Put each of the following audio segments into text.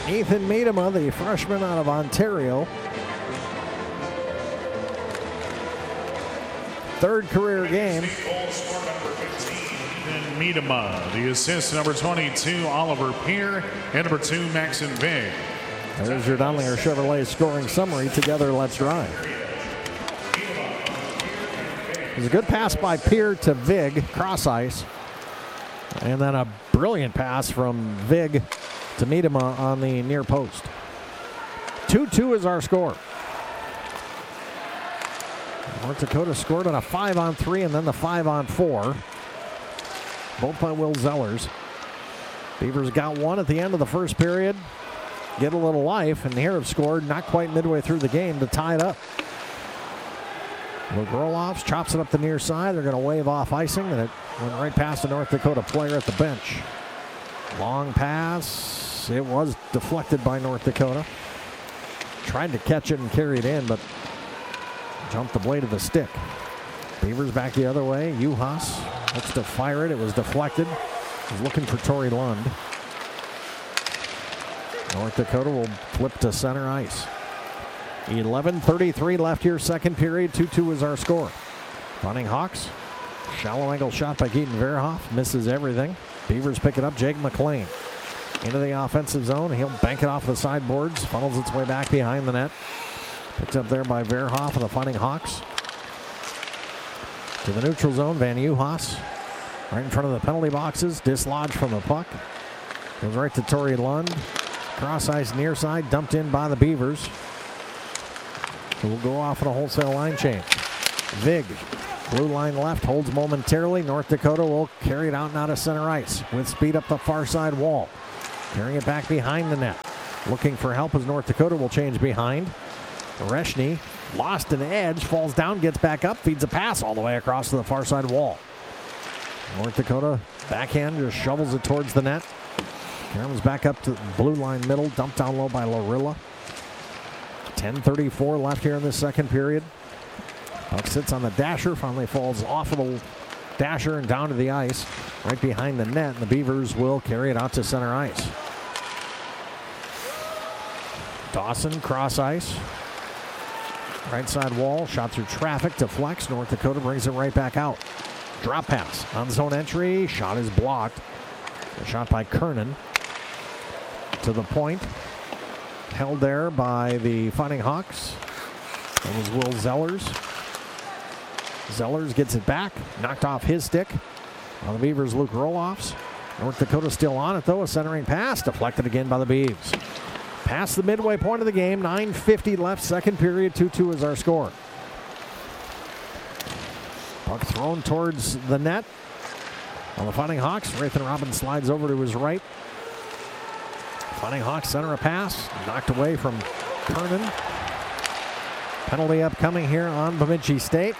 Ethan Miedema, the freshman out of Ontario. Third career game. Miedema, the assist number 22, Oliver Peer, and number 2, Maxon Vig. There's your Dondlinger Chevrolet scoring summary. Together, let's drive. It was a good pass by Peer to Vig, cross ice. And then a brilliant pass from Vig to Miedema on the near post. 2-2 is our score. North Dakota scored on a 5-on-3 and then the 5-on-4. Both by Will Zellers. Beavers got one at the end of the first period. Get a little life, and here have scored not quite midway through the game to tie it up. Luke Roloffs chops it up the near side. They're going to wave off icing, and it went right past the North Dakota player at the bench. Long pass. It was deflected by North Dakota. Tried to catch it and carry it in, but jumped the blade of the stick. Beavers back the other way. Juhas looks to fire it. It was deflected. He's looking for Tori Lund. North Dakota will flip to center ice. 11:33 left here, second period. 2-2 is our score. Fighting Hawks. Shallow angle shot by Keaton Verhoff. Misses everything. Beavers pick it up. Jake McLean into the offensive zone. He'll bank it off the sideboards. Funnels its way back behind the net. Picked up there by Verhoff and the Fighting Hawks. To the neutral zone, Van Juhas. Right in front of the penalty boxes. Dislodged from the puck. Goes right to Tori Lund. Cross ice near side. Dumped in by the Beavers. So we'll go off on a wholesale line change. Vig. Blue line left. Holds momentarily. North Dakota will carry it out and out of center ice. With speed up the far side wall. Carrying it back behind the net. Looking for help as North Dakota will change behind. Reshny lost an edge, falls down, gets back up, feeds a pass all the way across to the far side wall. North Dakota backhand just shovels it towards the net. Comes back up to the blue line middle, dumped down low by Lorilla. 10:34 left here in this second period. Puck sits on the dasher, finally falls off of the dasher and down to the ice, right behind the net, and the Beavers will carry it out to center ice. Dawson, cross ice. Right side wall, shot through traffic, deflects. North Dakota brings it right back out. Drop pass on zone entry. Shot is blocked. A shot by Kernan. To the point. Held there by the Fighting Hawks. That was Will Zellers. Zellers gets it back. Knocked off his stick. On the Beavers, Luke Roloffs. North Dakota still on it, though. A centering pass. Deflected again by the Beavs. Past the midway point of the game, 9:50 left, second period, 2-2 is our score. Puck thrown towards the net. On the Fighting Hawks, Rathan Robbins slides over to his right. Fighting Hawks center a pass, knocked away from Kernan. Penalty upcoming here on Bemidji State.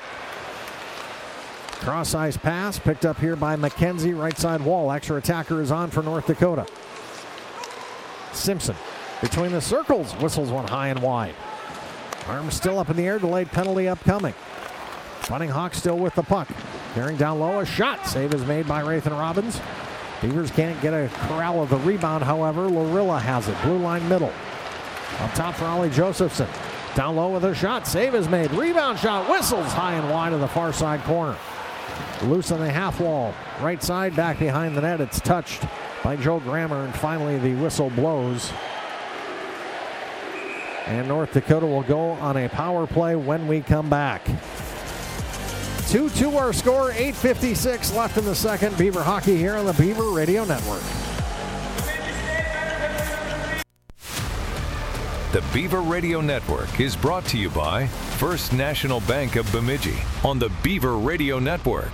Cross ice pass, picked up here by McKenzie, right side wall. Extra attacker is on for North Dakota. Simpson. Between the circles, whistles one high and wide. Arms still up in the air, delayed penalty upcoming. Fighting Hawks still with the puck. Carrying down low, a shot. Save is made by Rathan Robbins. Beavers can't get a corral of the rebound, however. Lorilla has it, blue line middle. Up top for Ollie Josephson. Down low with a shot, save is made. Rebound shot, whistles high and wide to the far side corner. Loose on the half wall. Right side, back behind the net. It's touched by Joe Grammer, and finally the whistle blows. And North Dakota will go on a power play when we come back. 2-2 our score, 8:56 left in the second. Beaver hockey here on the Beaver Radio Network. The Beaver Radio Network is brought to you by First National Bank of Bemidji on the Beaver Radio Network.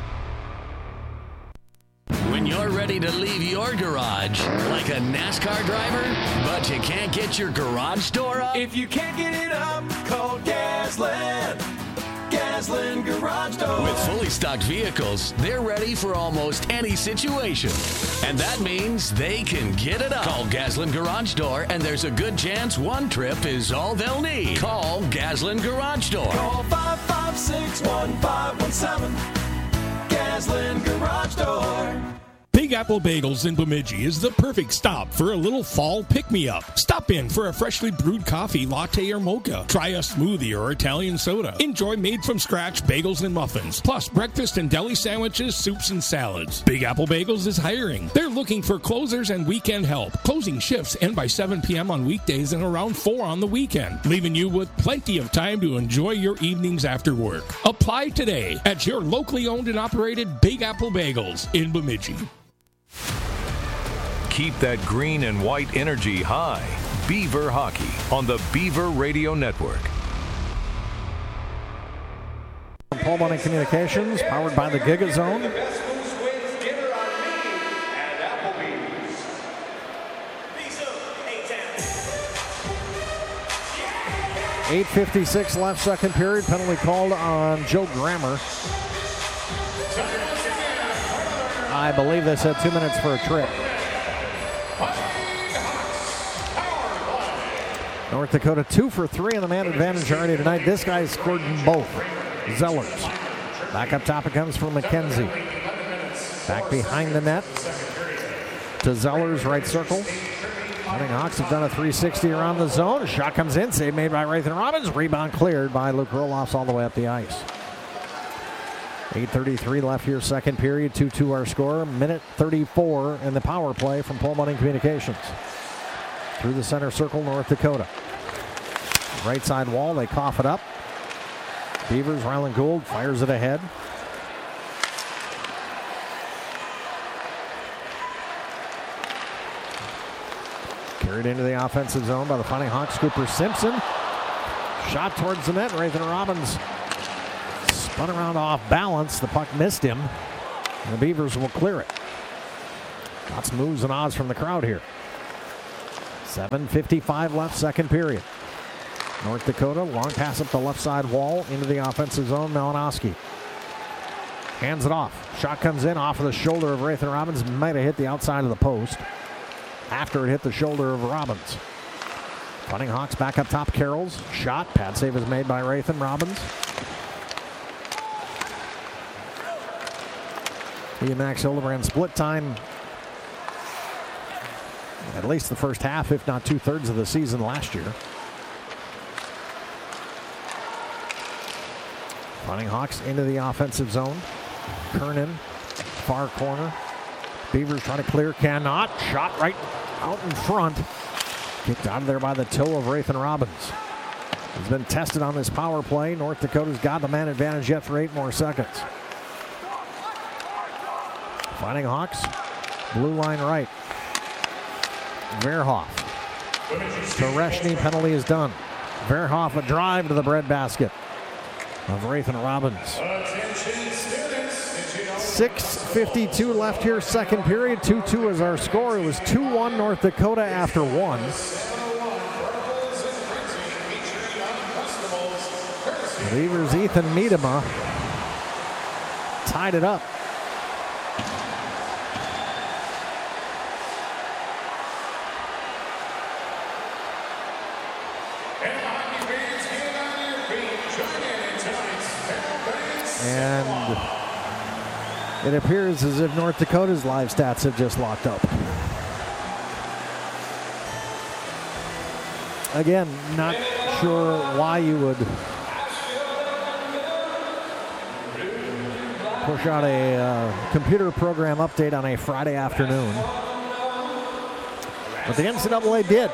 When you're ready to leave your garage like a NASCAR driver, but you can't get your garage door up? If you can't get it up, call Gasland. Gasland Garage Door. With fully stocked vehicles, they're ready for almost any situation. And that means they can get it up. Call Gasland Garage Door, and there's a good chance one trip is all they'll need. Call Gasland Garage Door. Call 556-1517. Gasland Garage Door. Big Apple Bagels in Bemidji is the perfect stop for a little fall pick-me-up. Stop in for a freshly brewed coffee, latte, or mocha. Try a smoothie or Italian soda. Enjoy made-from-scratch bagels and muffins, plus breakfast and deli sandwiches, soups, and salads. Big Apple Bagels is hiring. They're looking for closers and weekend help. Closing shifts end by 7 p.m. on weekdays and around 4 on the weekend, leaving you with plenty of time to enjoy your evenings after work. Apply today at your locally owned and operated Big Apple Bagels in Bemidji. Keep that green and white energy high. Beaver Hockey on the Beaver Radio Network. Paul Bunny Communications, powered by the Giga Zone. .8:56 left, second period. Penalty called on Joe Grammer. I believe they said 2 minutes for a trip. North Dakota 2 for 3 in the man advantage already tonight. This guy scored in both. Zellers. Back up top it comes from McKenzie. Back behind the net to Zellers, right circle. Fighting Hawks have done a 360 around the zone. A shot comes in, save made by Rathan Robbins. Rebound cleared by Luke Roloffs all the way up the ice. 8:33 left here, second period. 2-2 our score. Minute 34 in the power play from Paul Bunning Communications. Through the center circle, North Dakota. Right side wall, they cough it up. Beavers, Ryland Gould fires it ahead. Carried into the offensive zone by the Fighting Hawks. Cooper Simpson. Shot towards the net. Rathan Robbins spun around off balance. The puck missed him. And the Beavers will clear it. Lots of moves and odds from the crowd here. 7:55 left, second period. North Dakota, long pass up the left side wall into the offensive zone. Malinowski hands it off. Shot comes in off of the shoulder of Rathan Robbins. Might have hit the outside of the post after it hit the shoulder of Robbins. Fighting Hawks back up top. Carroll's shot. Pad save is made by Rathan Robbins. He and Max Hildebrand split time at least the first half, if not 2/3 of the season last year. Fighting Hawks into the offensive zone. Kernan, far corner. Beavers trying to clear, cannot. Shot right out in front. Kicked out of there by the toe of Rathan Robbins. He's been tested on this power play. North Dakota's got the man advantage yet for 8 more seconds. Fighting Hawks, blue line right. Verhoff. Tereshny, penalty is done. Verhoff a drive to the breadbasket of Rathan Robbins. 6:52 left here, second period. 2-2 is our score. It was 2-1 North Dakota after 1. The Beavers' Ethan Miedema tied it up. And it appears as if North Dakota's live stats have just locked up. Again, not sure why you would push out a computer program update on a Friday afternoon. But the NCAA did.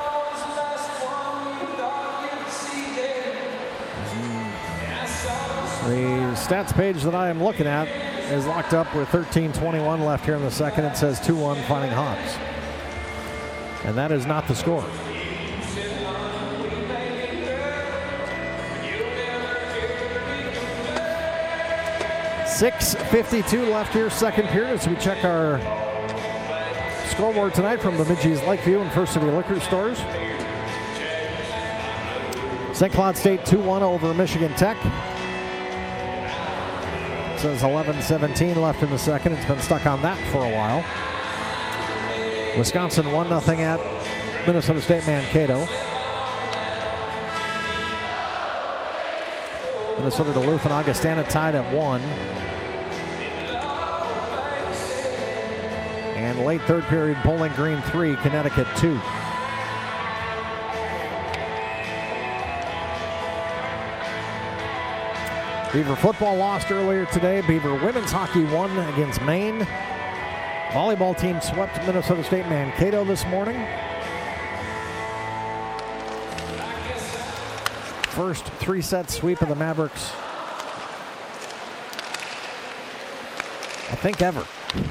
The stats page that I am looking at is locked up with 13:21 left here in the second. It says 2-1 Fighting Hawks. And that is not the score. .652 left here, second period, as we check our scoreboard tonight from Bemidji's Lakeview and First City Liquor Stores. St. Cloud State 2-1 over Michigan Tech. It says 11:17 left in the second. It's been stuck on that for a while. Wisconsin 1-0 at Minnesota State Mankato. Minnesota Duluth and Augustana tied at 1. And late third period, Bowling Green 3, Connecticut 2. Beaver football lost earlier today. Beaver women's hockey won against Maine. Volleyball team swept Minnesota State Mankato this morning. First 3-set sweep of the Mavericks, I think, ever.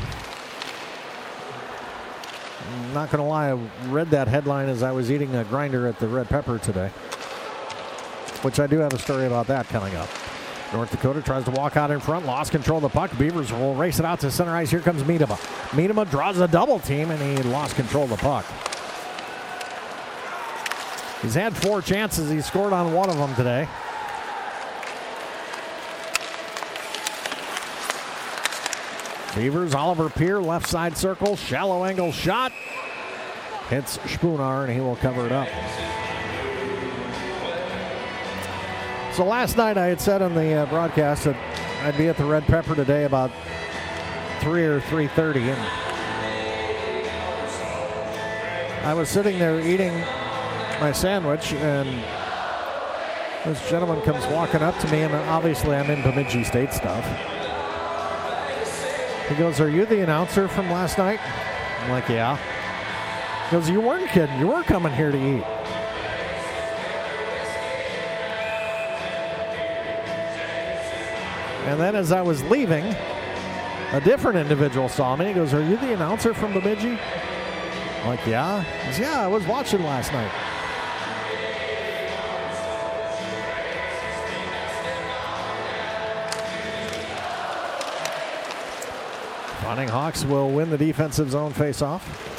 I'm not going to lie, I read that headline as I was eating a grinder at the Red Pepper today, which I do have a story about that coming up. North Dakota tries to walk out in front, lost control of the puck. Beavers will race it out to center ice. Here comes Miedema. Miedema draws a double team, and he lost control of the puck. He's had 4 chances. He scored on one of them today. Beavers, Oliver Peer, left side circle, shallow angle shot. Hits Spoonar, and he will cover it up. So last night I had said on the broadcast that I'd be at the Red Pepper today about 3 or 3:30, and I was sitting there eating my sandwich, and this gentleman comes walking up to me, and obviously I'm in Bemidji State stuff. He goes, "Are you the announcer from last night?" I'm like, "Yeah." He goes, "You weren't kidding. You were coming here to eat." And then as I was leaving, a different individual saw me. He goes, "Are you the announcer from Bemidji?" I'm like, "Yeah." He goes, "Yeah, I was watching last night." Fighting Hawks will win the defensive zone faceoff.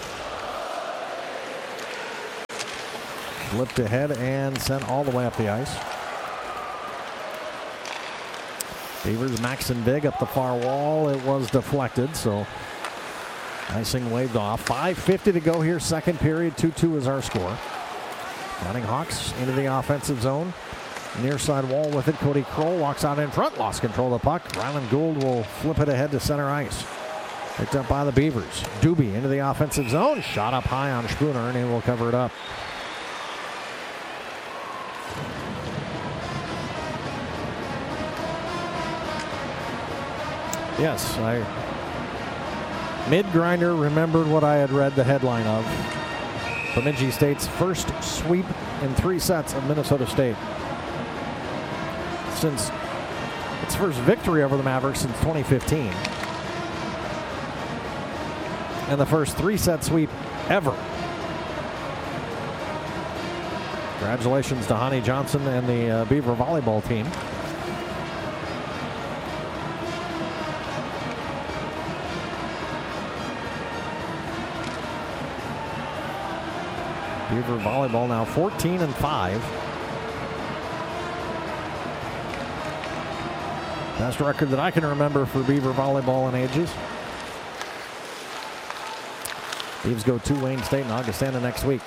Flipped ahead and sent all the way up the ice. Beavers, Maxon Big up the far wall. It was deflected, so icing waved off. 5:50 to go here, second period. 2-2 is our score. Fighting Hawks into the offensive zone. Near side wall with it. Cody Kroll walks out in front, lost control of the puck. Ryland Gould will flip it ahead to center ice. Picked up by the Beavers. Doobie into the offensive zone. Shot up high on Spooner, and he will cover it up. Yes, mid-grinder remembered what I had read the headline of. Bemidji State's first sweep in 3 sets of Minnesota State. Since its first victory over the Mavericks since 2015. And the first 3-set sweep ever. Congratulations to Hani Johnson and the Beaver volleyball team. Beaver volleyball now 14-5. Best record that I can remember for Beaver volleyball in ages. Beavs go to Wayne State and Augustana next week.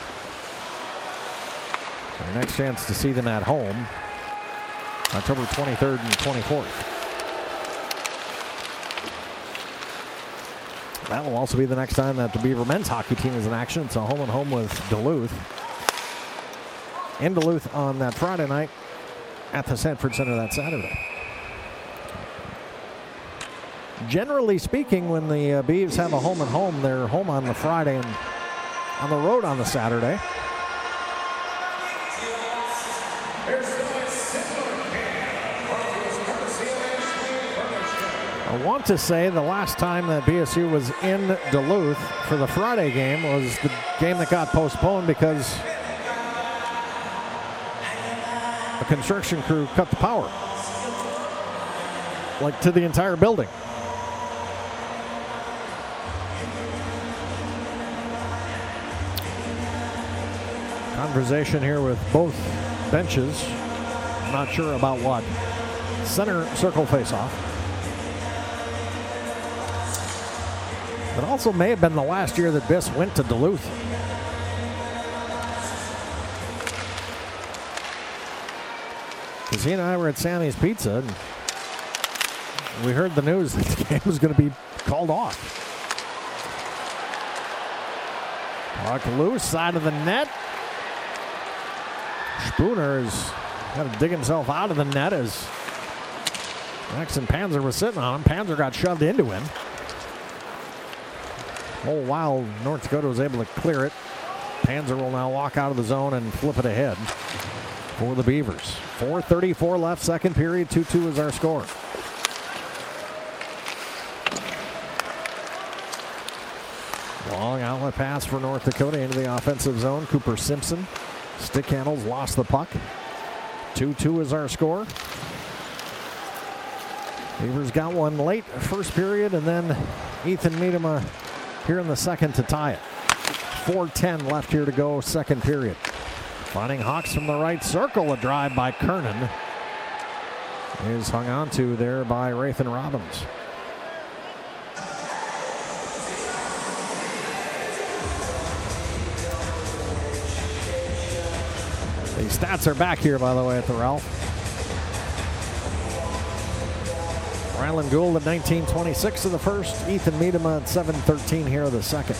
Our next chance to see them at home, October 23rd and 24th. That will also be the next time that the Beaver men's hockey team is in action. It's a home-and-home with Duluth. In Duluth on that Friday night, at the Sanford Center that Saturday. Generally speaking, when the Beavs have a home-and-home, they're home on the Friday and on the road on the Saturday. I want to say the last time that BSU was in Duluth for the Friday game was the game that got postponed because a construction crew cut the power, like to the entire building. Conversation here with both benches. I'm not sure about what. Center circle faceoff. It also may have been the last year that Biss went to Duluth. Because he and I were at Sammy's Pizza, and we heard the news that the game was going to be called off. Puck loose, side of the net. Spooner's got to dig himself out of the net as Maxim Panzer was sitting on him. Panzer got shoved into him. All while North Dakota was able to clear it. Panzer will now walk out of the zone and flip it ahead for the Beavers. 4:34 left, second period. 2-2 is our score. Long outlet pass for North Dakota into the offensive zone. Cooper Simpson. Stick handles, lost the puck. 2-2 is our score. Beavers got one late first period, and then Ethan Miedema here in the second to tie it. 4:10 left here to go, second period. Finding Hawks from the right circle, a drive by Kernan. Is hung on to there by Rathan Robbins. The stats are back here, by the way, at the Ralph. Ryland Gould at 19:26 of the first. Ethan Miedema at 7:13 here of the second.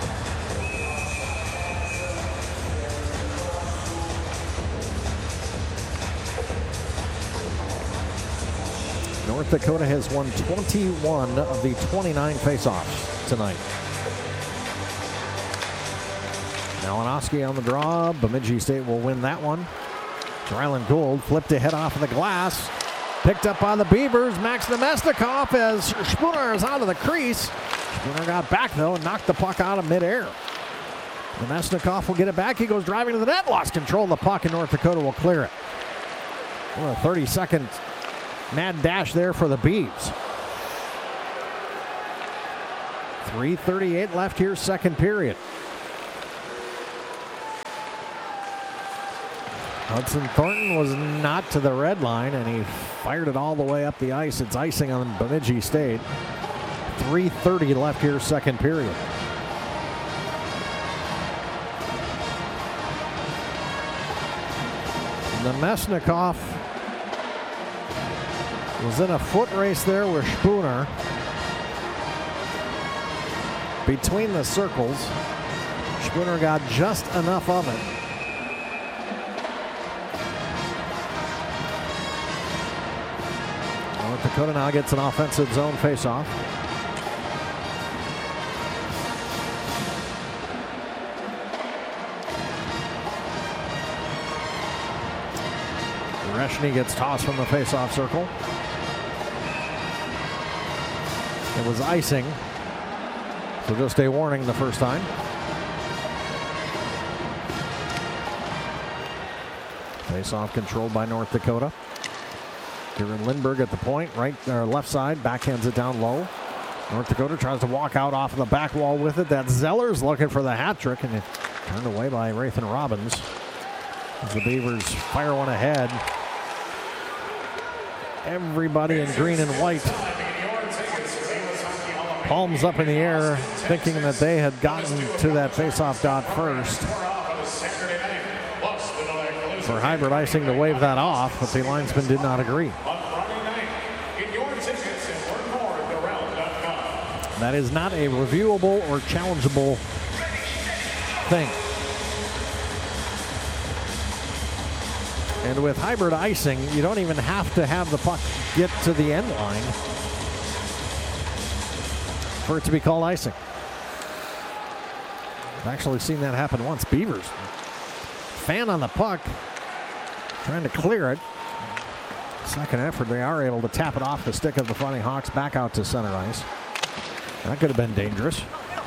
North Dakota has won 21 of the 29 faceoffs tonight. Malinowski on the draw. Bemidji State will win that one. Ryland Gould flipped ahead off of the glass. Picked up by the Beavers. Max Nemesnikov as Spooner is out of the crease. Spooner got back, though, and knocked the puck out of midair. Nemesnikov will get it back. He goes driving to the net. Lost control of the puck, and North Dakota will clear it. Well, a 30-second mad dash there for the Beavs. 3:38 left here, second period. Hudson Thornton was not to the red line, and he fired it all the way up the ice. It's icing on Bemidji State. 3:30 left here, second period. Nemesnikov was in a foot race there with Spooner. Between the circles, Spooner got just enough of it. North Dakota now gets an offensive zone faceoff. Reshny gets tossed from the faceoff circle. It was icing, so just a warning the first time. Faceoff controlled by North Dakota. Kieran Lindbergh at the point, right or left side, backhands it down low. North Dakota tries to walk out off of the back wall with it. That's Zellers looking for the hat trick, and it turned away by Rathan Robbins. As the Beavers fire one ahead. Everybody in green and white, palms up in the air, thinking that they had gotten to that faceoff dot first. For hybrid icing to wave that off, but the linesman did not agree. That is not a reviewable or challengeable thing. And with hybrid icing, you don't even have to have the puck get to the end line for it to be called icing. I've actually seen that happen once. Beavers fan on the puck, trying to clear it. Second effort, they are able to tap it off the stick of the Fighting Hawks back out to center ice. That could have been dangerous.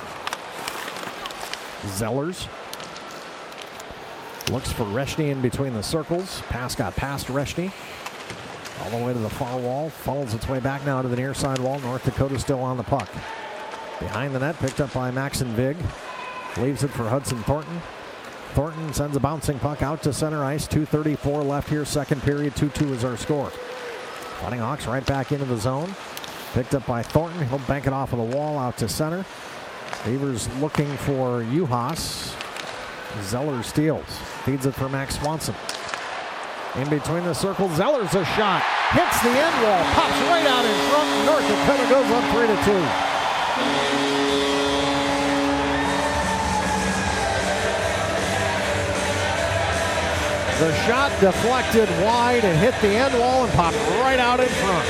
Zellers looks for Reshny in between the circles. Pass got past Reshny. All the way to the far wall. Funnels its way back now to the near side wall. North Dakota still on the puck. Behind the net, picked up by Maxon Vig. Leaves it for Hudson Thornton. Thornton sends a bouncing puck out to center ice. 2:34 left here, second period. 2-2 is our score. Fighting Hawks right back into the zone. Picked up by Thornton. He'll bank it off of the wall out to center. Beavers looking for Juhas. Zeller steals. Feeds it for Max Swanson. In between the circles, Zeller's a shot. Hits the end wall. Pops right out in front. North Dakota goes up 3-2. The shot deflected wide and hit the end wall and popped right out in front.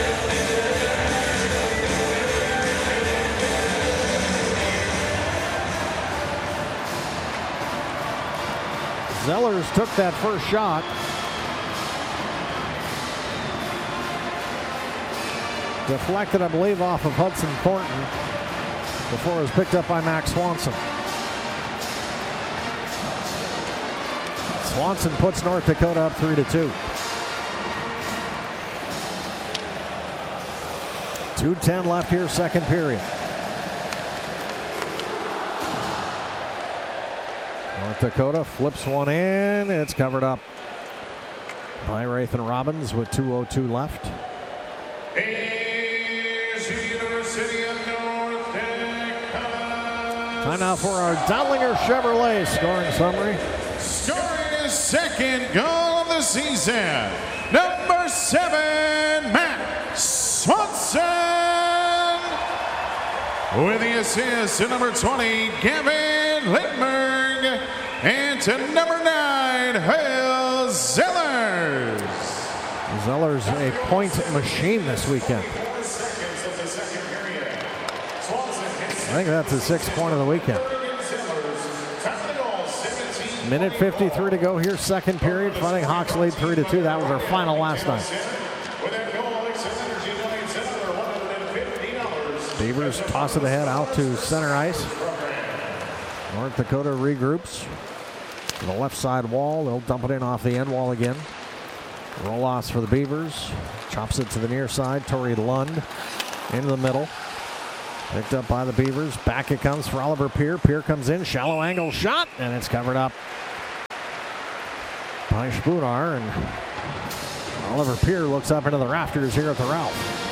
Zellers took that first shot. Deflected, I believe, off of Hudson Thornton before it was picked up by Max Swanson. Swanson puts North Dakota up 3-2. 2:10 left here, second period. North Dakota flips one in. It's covered up by Rathan Robbins with 2:02 left. University of North Dakota. Time now for our Dowlinger Chevrolet scoring summary. Scoring his second goal of the season. Number 7, Matt Swanson. With the assist to number 20, Gavin Lindberg. And to number 9, Hale Zellers. Zellers a point machine this weekend. I think that's his 6th point of the weekend. Minute 53 to go here, second period. Fighting Hawks lead 3-2. That was our final last night. Beavers toss it ahead out to center ice. North Dakota regroups to the left side wall. They'll dump it in off the end wall again. Roll-offs for the Beavers. Chops it to the near side. Tori Lund into the middle. Picked up by the Beavers. Back it comes for Oliver Peer. Peer comes in. Shallow angle shot. And it's covered up by Spunar. And Oliver Peer looks up into the rafters here at the Ralph.